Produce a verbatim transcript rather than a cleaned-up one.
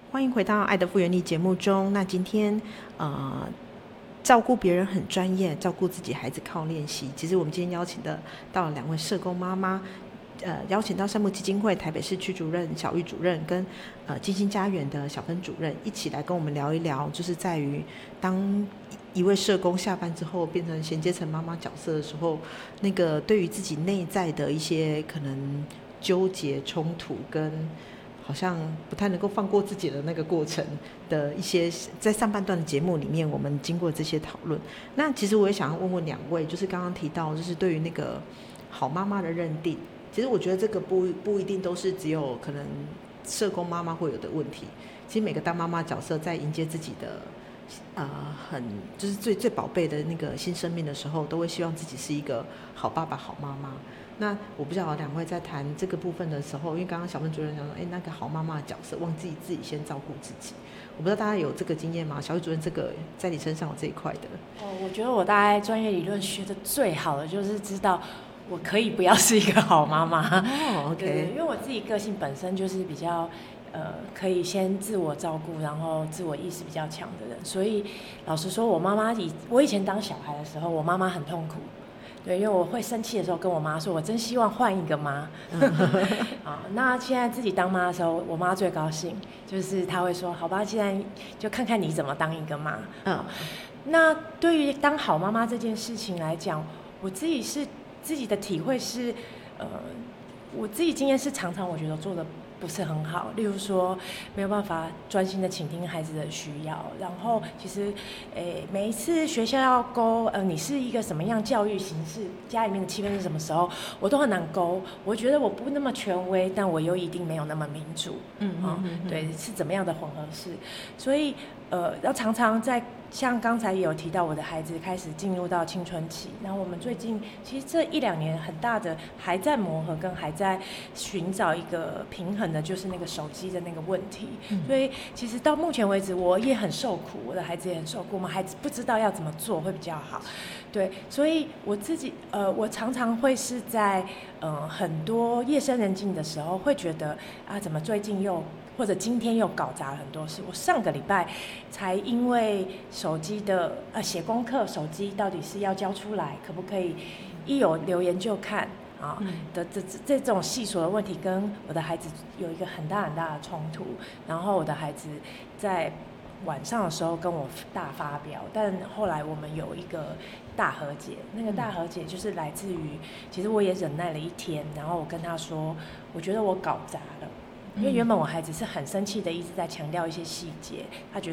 欢迎回到《爱的复原力》节目中。那今天，呃，照顾别人很专业，照顾自己孩子靠练习。其实我们今天邀请的到了两位社工妈妈，呃，邀请到善牧基金会台北市区主任小玉主任跟呃金星家园的小芬主任一起来跟我们聊一聊，就是在于当一位社工下班之后变成衔接成妈妈角色的时候，那个对于自己内在的一些可能纠结冲突跟好像不太能够放过自己的那个过程的一些，在上半段的节目里面我们经过这些讨论。那其实我也想要问问两位，就是刚刚提到就是对于那个好妈妈的认定，其实我觉得这个不不一定都是只有可能社工妈妈会有的问题，其实每个当妈妈角色在迎接自己的呃很就是最最宝贝的那个新生命的时候，都会希望自己是一个好爸爸好妈妈。那我不知道两位在谈这个部分的时候，因为刚刚小芬主任讲说，哎，那个好妈妈的角色，忘记自己先照顾自己。我不知道大家有这个经验吗？小玉主任，这个在你身上有这一块的？ 哦，我觉得我大概专业理论学的最好的就是知道我可以不要是一个好妈妈。 哦 ，OK， 对，因为我自己个性本身就是比较呃可以先自我照顾，然后自我意识比较强的人，所以老实说，我妈妈以我以前当小孩的时候，我妈妈很痛苦。对，因为我会生气的时候跟我妈说，我真希望换一个妈。好，那现在自己当妈的时候，我妈最高兴，就是她会说，好吧，现在就看看你怎么当一个妈。嗯，那对于当好妈妈这件事情来讲，我自己是自己的体会是，呃，我自己经验是常常我觉得做的不是很好，例如说没有办法专心的倾听孩子的需要，然后其实，诶，每一次学校要勾，呃，你是一个什么样教育形式，家里面的气氛是什么时候，我都很难勾。我觉得我不那么权威，但我又一定没有那么民主，嗯嗯、哦、对，是怎么样的混合式，所以，呃，要常常在。像刚才也有提到，我的孩子开始进入到青春期，然后我们最近其实这一两年很大的还在磨合跟还在寻找一个平衡的，就是那个手机的那个问题。嗯、所以其实到目前为止，我也很受苦，我的孩子也很受苦，我们孩子不知道要怎么做会比较好。对，所以我自己呃，我常常会是在呃很多夜深人静的时候，会觉得啊，怎么最近又。或者今天又搞砸了很多事。我上个礼拜才因为手机的呃写功课，手机到底是要交出来，可不可以一有留言就看啊、嗯、的这这这种细琐的问题，跟我的孩子有一个很大很大的冲突。然后我的孩子在晚上的时候跟我大发飙，但后来我们有一个大和解。那个大和解就是来自于，其实我也忍耐了一天，然后我跟他说，我觉得我搞砸了。因为原本我孩子是很生气的，一直在强调一些细节，他觉得。